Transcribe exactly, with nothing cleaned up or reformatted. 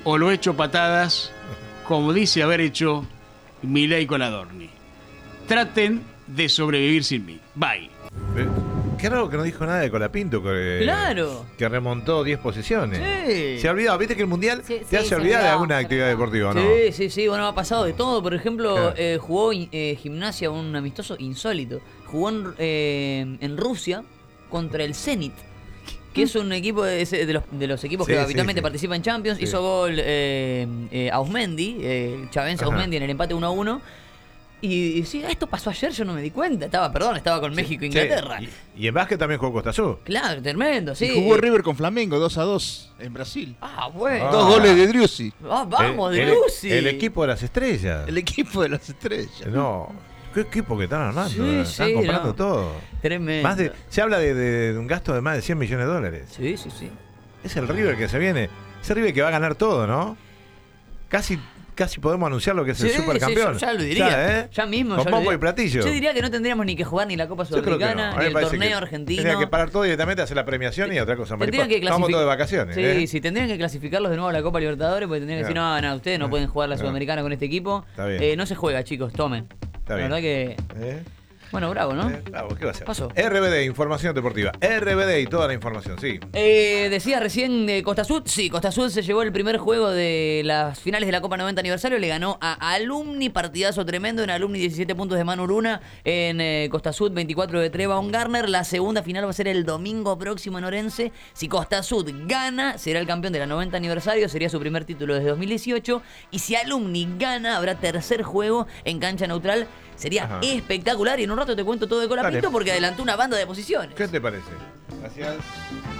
o lo echo patadas, como dice haber hecho Milei con Adorni. Traten de sobrevivir sin mí. Bye. Eh, Qué raro que no dijo nada de Colapinto, que, Claro. que remontó diez posiciones. Sí. Se ha olvidado, viste que el Mundial Sí, te sí, hace se olvidar de olvidó, alguna se actividad olvidó. deportiva, ¿no? Sí, sí, sí, bueno, ha pasado de todo. Por ejemplo, Claro. eh, jugó eh, gimnasia, un amistoso insólito. Jugó en, eh, en Rusia contra el Zenit, que es un equipo de, ese- de los, de los equipos Sí, que sí, habitualmente sí. participan en Champions. Sí. Hizo gol eh, eh, Ausmendi, eh, Chavenza Ajá. Ausmendi en el empate uno a uno. Y, y sí, esto pasó ayer, yo no me di cuenta. Estaba, perdón, estaba con México e Inglaterra. Sí. Y, y en básquet también jugó Costa Azul. Claro, tremendo, sí. Y jugó River con Flamengo dos a dos en Brasil. Ah, bueno. Ah. Dos goles de Driussi. Ah, vamos, el, de el- Lucy. el equipo de las estrellas. El equipo de las estrellas. No, qué equipo que están armando. Sí, eh. Están sí, comprando no. todo. Tremendo. Más de, se habla de, de- de un gasto de más de cien millones de dólares. Sí, sí, sí. Es el River que se viene. Es el River que va a ganar todo, ¿no? Casi, casi podemos anunciar lo que es el Sí, supercampeón. sí, yo ya lo diría. Ya, ¿eh? Ya mismo. Con ya lo bombo diría. y platillo. Yo diría que no tendríamos ni que jugar ni la Copa Yo creo que no. Sudamericana, A mí ni me el parece torneo que argentino. Tendría que parar todo directamente, hacer la premiación y otra cosa. Tendrían que Vamos todos de clasific- vacaciones. Sí, ¿eh? sí, tendrían que clasificarlos de nuevo a la Copa Libertadores porque tendrían que decir, no, no, ustedes no pueden jugar la No. Sudamericana con este equipo. Está bien. Eh, no se juega, chicos, tomen. Está la bien. verdad que, ¿Eh? bueno, bravo, ¿no? Eh, bravo, ¿qué va a hacer? Pasó. R B D, información deportiva. R B D y toda la información, sí. Eh, decía recién de Costa Sud, sí, Costa Sud se llevó el primer juego de las finales de la Copa noventa aniversario, le ganó a Alumni, partidazo tremendo, en Alumni diecisiete puntos de Manu Luna, en eh, Costa Sud veinticuatro de Trevon Garner, la segunda final va a ser el domingo próximo en Orense, si Costa Sud gana, será el campeón de la noventa aniversario, sería su primer título desde dos mil dieciocho, y si Alumni gana, habrá tercer juego en cancha neutral, sería Ajá. espectacular, y en un rato te cuento todo de Colapinto Dale. porque adelantó una banda de posiciones. ¿Qué te parece? Gracias.